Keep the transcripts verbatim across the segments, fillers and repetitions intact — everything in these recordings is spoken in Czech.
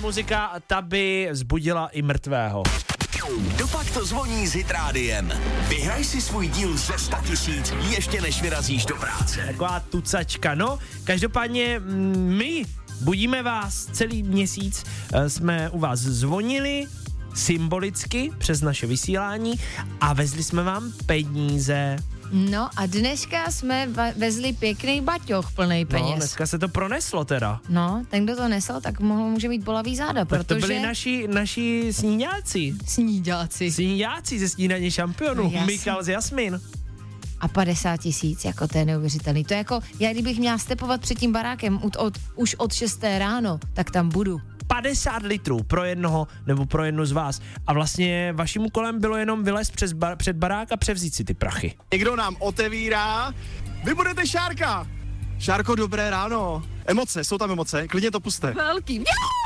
muzika, ta by zbudila i mrtvého. Dopak to zvoní s Hitrádiem. Vyhraj si svůj díl ze sto tisíc, ještě než vyrazíš do práce. Taková tucačka, no. Každopádně my budíme vás celý měsíc, jsme u vás zvonili symbolicky přes naše vysílání a vezli jsme vám peníze. No a dneska jsme vezli pěkný baťoch plnej peněz. No, dneska se to proneslo teda. No, ten, kdo to nesl, tak mohl, může mít bolavý záda, tak protože... to byli naši, naši sníňáci. Sníďáci. Sníňáci ze snídaně šampionů. No, Michal z Jasmin. A padesát tisíc, jako to je neuvěřitelný. To je jako, já kdybych měla stepovat před tím barákem od, od, už od šesté ráno, tak tam budu. padesát litrů pro jednoho nebo pro jednu z vás. A vlastně vaším úkolem bylo jenom vylézt přes bar, před barák a převzít si ty prachy. Někdo nám otevírá, vy budete Šárka. Šárko, dobré ráno. Emoce, jsou tam emoce, klidně to puste. Velký.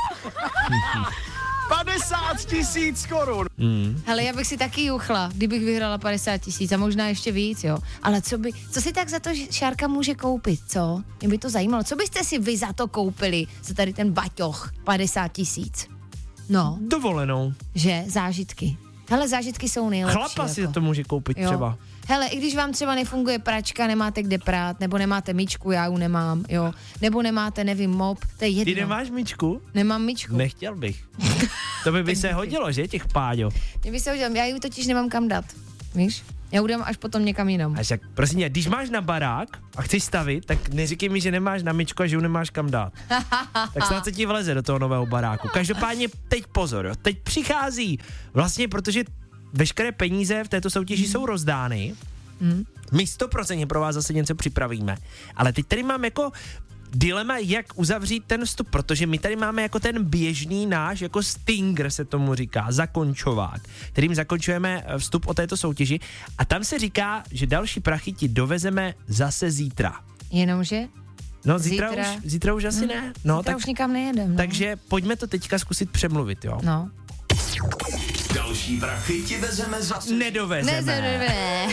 padesát tisíc korun. Mm. Hele, já bych si taky juchla, kdybych vyhrala padesát tisíc a možná ještě víc, jo. Ale co by, co si tak za to Šárka může koupit, co? Mě by to zajímalo. Co byste si vy za to koupili, za tady ten baťoch padesát tisíc? No. Dovolenou. Že? Zážitky. Hele, zážitky jsou nejlepší. Chlapa jako. si to může koupit Jo. třeba. Hele, i když vám třeba nefunguje pračka, nemáte kde prát, nebo nemáte myčku, já ji nemám, jo. Nebo nemáte, nevím, mop, to je jedno. Ty nemáš myčku? Nemám myčku. Nechtěl bych. To by by se hodilo, že, těch páďo? Mě by se hodilo, já ji totiž nemám kam dát, víš? Já udám až potom někam jinam. Až tak, prosím tě, když máš na barák a chceš stavit, tak neříkej mi, že nemáš na myčku a že ji nemáš kam dát. Tak snad se ti vleze do toho nového baráku. Každopádně teď pozor, jo. Teď přichází vlastně, protože veškeré peníze v této soutěži mm. jsou rozdány. Mm. My sto procent pro vás zase něco připravíme. Ale teď tady mám jako dilema, jak uzavřít ten vstup, protože my tady máme jako ten běžný náš, jako stinger se tomu říká, zakončovák, kterým zakončujeme vstup o této soutěži a tam se říká, že další prachy ti dovezeme zase zítra. Jenomže? No zítra, Zítra. Už, zítra už asi no, ne. No, zítra tak, už nikam nejedem. No. Takže pojďme to teďka zkusit přemluvit, jo. No. Další prachy ti vezeme zase. Nedovezeme. Nezerve.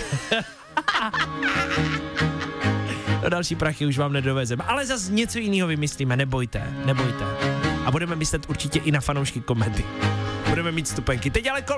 No další prachy už vám nedovezeme, ale zase něco jiného vymyslíme, nebojte, nebojte. A budeme myslet určitě i na fanoušky Komety. Budeme mít stupenky. Teď ale kol